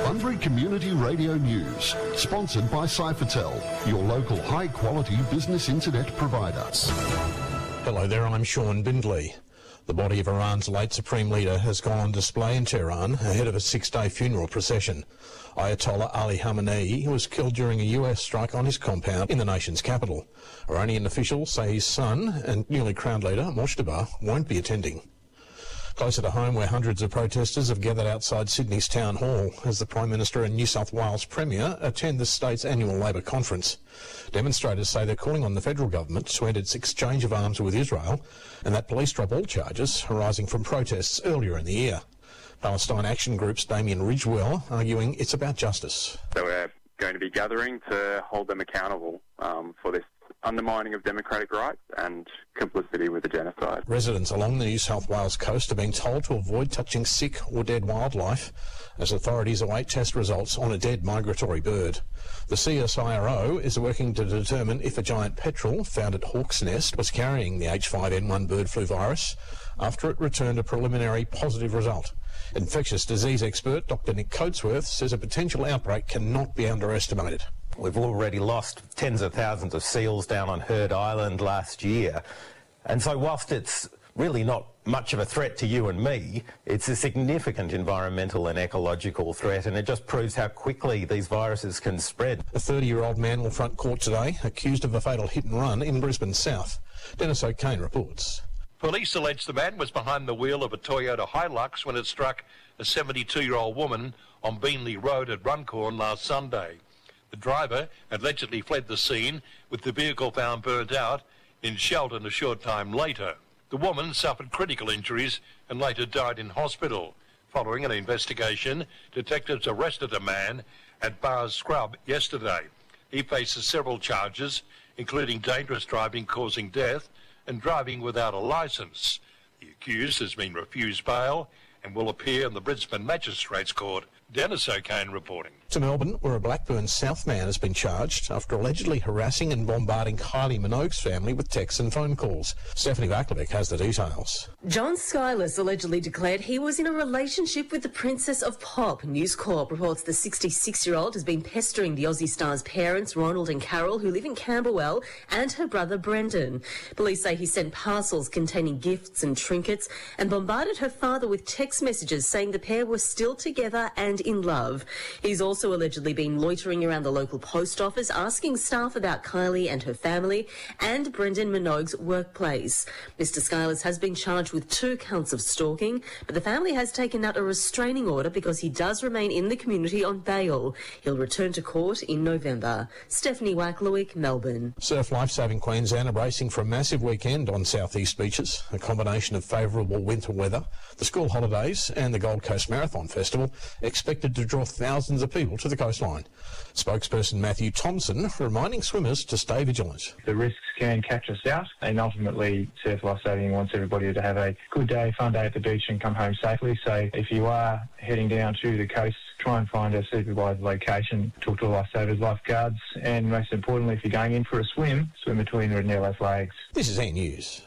Bunbury Community Radio News, sponsored by Cyphertel, your local high-quality business internet provider. Hello there, I'm Sean Bindley. The body of Iran's late Supreme Leader has gone on display in Tehran ahead of a 6-day funeral procession. Ayatollah Ali Khamenei was killed during a US strike on his compound in the nation's capital. Iranian officials say his son and newly crowned leader, Mojtaba, won't be attending. Closer to home, where hundreds of protesters have gathered outside Sydney's Town Hall as the Prime Minister and New South Wales Premier attend the state's annual Labor conference. Demonstrators say they're calling on the federal government to end its exchange of arms with Israel and that police drop all charges arising from protests earlier in the year. Palestine Action Group's Damien Ridgewell arguing it's about justice. So we're going to be gathering to hold them accountable for this undermining of democratic rights and complicity with the genocide. Residents along the New South Wales coast are being told to avoid touching sick or dead wildlife as authorities await test results on a dead migratory bird. The CSIRO is working to determine if a giant petrel found at Hawk's Nest was carrying the H5N1 bird flu virus after it returned a preliminary positive result. Infectious disease expert Dr Nick Coatsworth says a potential outbreak cannot be underestimated. We've already lost tens of thousands of seals down on Heard Island last year. And so whilst it's really not much of a threat to you and me, it's a significant environmental and ecological threat, and it just proves how quickly these viruses can spread. A 30-year-old man will front court today, accused of a fatal hit-and-run in Brisbane South. Dennis O'Kane reports. Police allege the man was behind the wheel of a Toyota Hilux when it struck a 72-year-old woman on Beanley Road at Runcorn last Sunday. The driver allegedly fled the scene, with the vehicle found burnt out in Sheldon a short time later. The woman suffered critical injuries and later died in hospital. Following an investigation, detectives arrested a man at Bars Scrub yesterday. He faces several charges, including dangerous driving causing death and driving without a licence. The accused has been refused bail and will appear in the Brisbane Magistrates Court. Dennis O'Kane reporting. To Melbourne, where a Blackburn South man has been charged after allegedly harassing and bombarding Kylie Minogue's family with texts and phone calls. Stephanie Vakovic has the details. John Skylas allegedly declared he was in a relationship with the Princess of Pop. News Corp reports the 66-year-old has been pestering the Aussie star's parents, Ronald and Carol, who live in Camberwell, and her brother Brendan. Police say he sent parcels containing gifts and trinkets and bombarded her father with text messages saying the pair were still together and in love. He's also allegedly been loitering around the local post office asking staff about Kylie and her family and Brendan Minogue's workplace. Mr Skylas has been charged with 2 counts of stalking, but the family has taken out a restraining order because he does remain in the community on bail. He'll return to court in November. Stephanie Wacklewick, Melbourne. Surf Lifesaving Queensland are bracing for a massive weekend on southeast beaches. A combination of favourable winter weather, the school holidays and the Gold Coast Marathon Festival expected to draw thousands of people to the coastline. Spokesperson Matthew Thompson reminding swimmers to stay vigilant. The risks can catch us out, and ultimately Surf Lifesaving wants everybody to have a good day, fun day at the beach and come home safely. So if you are heading down to the coast, try and find a supervised location, talk to lifesavers, lifeguards, and most importantly, if you're going in for a swim, swim between red and yellow flags. This is E! News.